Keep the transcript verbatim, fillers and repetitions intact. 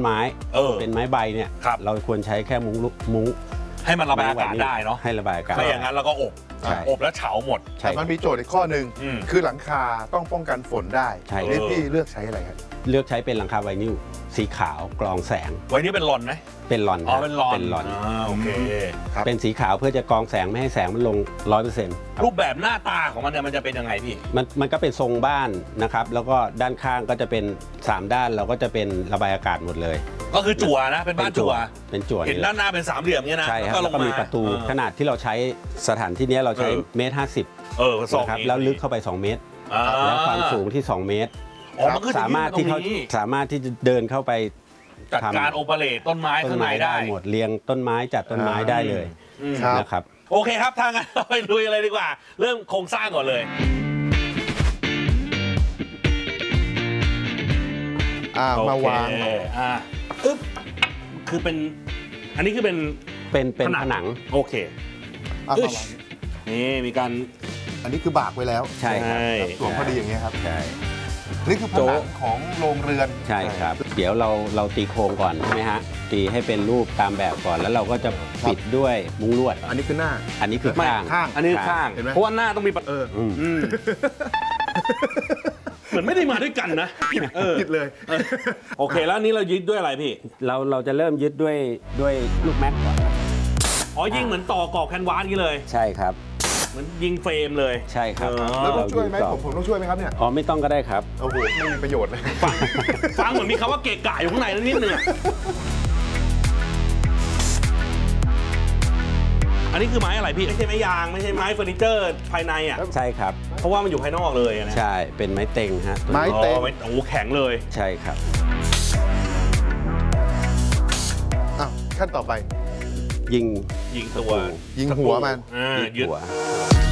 ไม้เออเป็นไม้ใบเนี่ยเราควรใช้แค่มุ้งมุ้งให้มันระบายอากาศได้เนาะให้ระบายอากาศไม่อย่างนั้นเราก็อบอบแล้วเฉาหมดแต่มันมีโจทย์อีกข้อหนึ่งคือหลังคาต้องป้องกันฝนได้นี่พี่เลือกใช้อะไรครับเลือกใช้เป็นหลังคาไวนิลสีขาวกรองแสงไวนิลเป็นหลอนไหมเป็นหลอนอ๋อเป็นหลอนเป็นหลอนโอเคเป็นสีขาวเพื่อจะกรองแสงไม่ให้แสงมันลงร้อยเปอร์เซ็นต์รูปแบบหน้าตาของมันเนี่ยมันจะเป็นยังไงพี่มันมันก็เป็นทรงบ้านนะครับแล้วก็ด้านข้างก็จะเป็นสามด้านเราก็จะเป็นระบายอากาศหมดเลยก็คือจั่วนะเป็นบ้านจั่วเป็นจั่วเห็นด้านหน้าเป็นสามเหลี่ยมเงี้ยนะใช่ครับแล้วก็มีประตูขนาดที่เราใช้สถานที่นี้เราใช้เมตรห้าสิบเออนะครับแล้วลึกเข้าไปสองเมตรแล้วความสูงที่สองเมตรสามารถที่เขาสามารถที่จะเดินเข้าไปจัดการโอเปเรตต้นไม้ข้างในได้หมดเรียงต้นไม้จัดต้นไม้ได้เลยนะครับโอเคครับทางนั้นเราไปลุยอะไรดีกว่าเริ่มโครงสร้างก่อนเลยอ่ามาวางอ่าอึ๊บคือเป็นอันนี้คือเป็นเป็นเป็นผนังโอเคนี่มีการอันนี้คือบากไว้แล้วใช่ครับสวมพอดีอย่างเงี้ยครับใช่นี่คือผนังของโรงเรือนใช่ครับเดี๋ยวเราเราตีโครงก่อนใช่ไหมฮะตีให้เป็นรูปตามแบบก่อนแล้วเราก็จะปิดด้วยมุ้งลวดอันนี้คือหน้าอันนี้คือข้างข้างอันนี้ข้างเพราะว่าหน้าต้องมีเออเหมือนไม่ได้มาด้วยกันนะผิดเลยโอเคแล้วนี้เรายึดด้วยอะไรพี่เราเราจะเริ่มยึดด้วยด้วยลูกแม็กก่อนอ๋อยิงเหมือนต่อกอกแคนวาสนี้เลยใช่ครับเหมือนยิงเฟรมเลยใช่ครับแล้วต้องช่วยไหมผมผมต้องช่วยไหมครับเนี่ยอ๋อไม่ต้องก็ได้ครับโอ้โหไม่มีประโยชน์เลยฟังฟังเหมือนมีคำว่าเกะกะอยู่ข้างในนิดนึงอันนี้คือไม้อะไรพี่ไม่ใช่ไม้ยางไม่ใช่ไม้เฟอร์นิเจอร์ภายในอ่ะใช่ครับเพราะว่ามันอยู่ภายนอกเลยนะใช่เป็นไม้เต็งฮะไม้เต็งโอ้โหแข็งเลยใช่ครับอ้าวขั้นต่อไปยิงยิงตัวยิงหัวมันยิงหัว